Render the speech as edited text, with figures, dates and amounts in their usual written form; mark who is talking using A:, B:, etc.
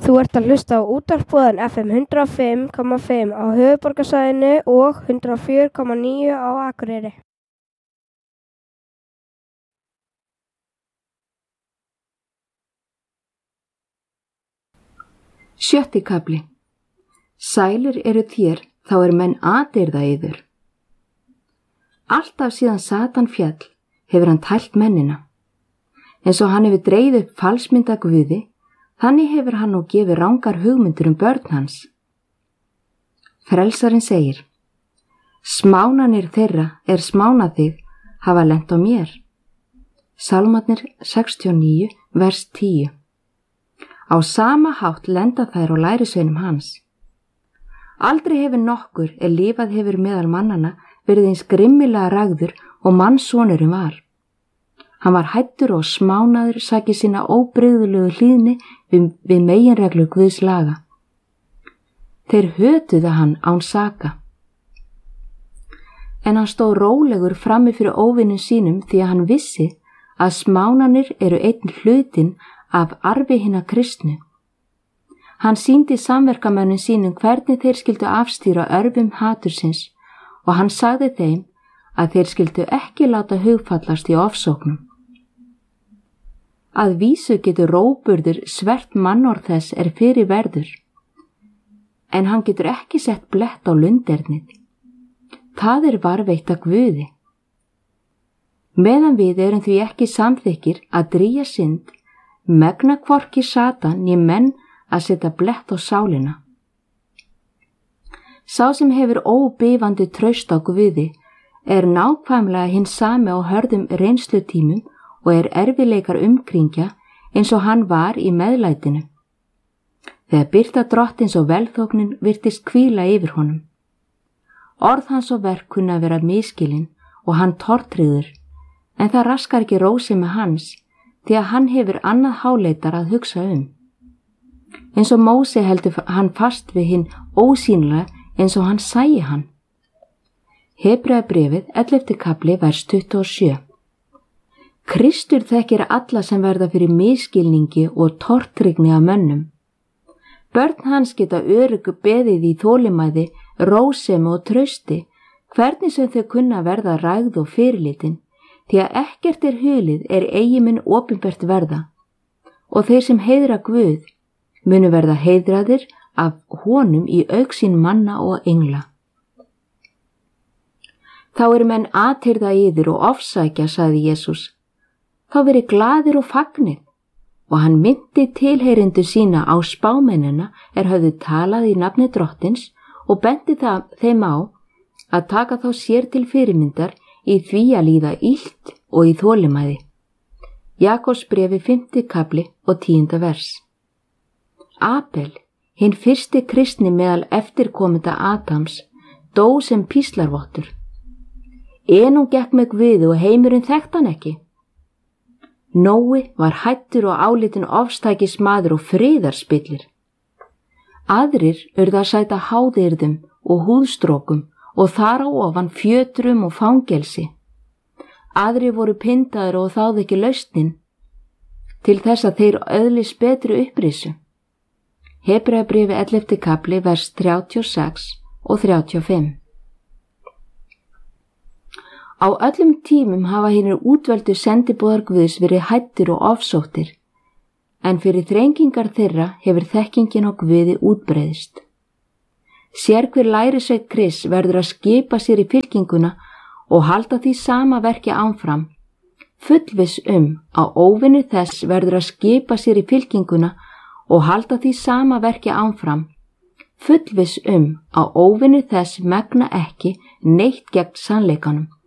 A: Þú ert að hlusta á útvarpsboðan FM 105,5 á höfuðborgarsvæðinu og 104,9 á Akureyri.
B: Sjötti kafli. Sælir eru þér, þá menn atirða yður. Alltaf síðan Satan fjall hefur hann tælt mennina. Eins og hann hefur dreigð upp falsmynda Guði, þannig hefur hann nú gefið rangar hugmyndir börn hans. Frelsarinn segir: Smánanir þeirra smánað þig hafa lent á mér. Sálmarnir 69, vers 10. Á sama hátt lenda þær á lærisveinum hans. Aldrei hefur nokkur lifað hefur meðal mannana verið eins grimmilega ragður og mannssonurinn var. Hann var hættur og smánaður sakir sína óbrigðulegu hlýðni við meginreglur Guðs laga. Þeir hötuðu hann án saka. En hann stóð rólegur frammi fyrir óvinum sínum því að hann vissi að smánanir eru einn hlutin af arfi hinna kristnu. Hann sýndi samverkamönnum sínum hvernig þeir skyldu afstýra örfum hatursins og hann sagði þeim að þeir skyldu ekki láta hugfallast í ofsóknum. Að vísu getur rógburður svert mannorð þess fyrir verður, en hann getur ekki sett blett á lundernið. Það varveitt af Guði. Meðan við erum því ekki samþykkir að drýja synd, megna hvorki Satan né menn að setja blett á sálina. Sá sem hefur óbifandi traust á Guði nákvæmlega hinn sami á hörðum reynslutímum og erfiðleikar umkringja eins og hann var í meðlætinu. Þegar birta drottins og velþóknin virtist hvíla yfir honum. Orð hans og verk kunna vera miskilin og hann tortryggður, en það raskar ekki rósemi hans því að hann hefur annað háleitar að hugsa Eins og Móse heldur hann fast við hinn ósýnilega eins og hann sæi hann. Hebreabréfið 11. kafli vers 27. Kristur þekkir alla sem verða fyrir misskilningi og tortryggni af mönnum. Börn hans geta öruggu beðið í þolinmæði, rósemi og trausti, hvernig sem þau kunna verða rægð og fyrirlitin, því að ekkert hulið eigi minn opinbert verða, og þeir sem heiðra Guð munu verða heiðraðir af honum í augsýn manna og engla. Þá menn atirða yður og ofsækja, sagði Jesús. Þá verið glaðir og fagnir, og hann myndi tilheyrendur sína á spámennina höfðu talað í nafni drottins og benti þeim á að taka þá sér til fyrirmyndar í því að líða illt og í þolinmæði. Jakobsbréfi 5. kafli og 10. vers. Abel, hinn fyrsti kristni meðal eftirkomenda Adams, dó sem píslarvottur. Enung gekk með Guði og heimurinn þekkt hann ekki. Nói var hættur og álitin ofstækis maður og friðarspillir. Aðrir urðu að sæta háðyrðum og húðstrókum og þar á ofan fjötrum og fangelsi. Aðrir voru pyndaður og þáðu ekki lausnin til þess að þeir öðlist betri upprisu. Hebreabréfi 11. kafli vers 36 og 35. Á öllum tímum hafa hinir útveldu sendiboðar Guðs verið hættir og ofsóttir, en fyrir þrengingar þeirra hefur þekkingin á Guði útbreiðst. Sér hver lærisveinn Krists verður að skipa sér í fylkinguna og halda því sama verki áfram, fullviss að óvinur þess verður að skipa sér í fylkinguna og halda því sama verki áfram, fullviss að óvinur þess megna ekki neitt gegn sannleikanum.